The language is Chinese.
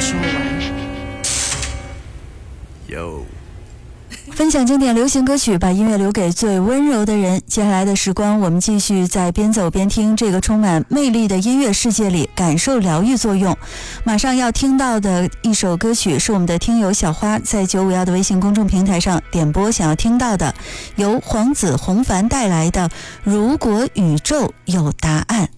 说完。 分享经典流行歌曲，把音乐留给最温柔的人。接下来的时光，我们继续在边走边听这个充满魅力的音乐世界里，感受疗愈作用。马上要听到的一首歌曲是我们的听友小花在951的微信公众平台上点播想要听到的，由黄子弘凡带来的《如果宇宙有答案》。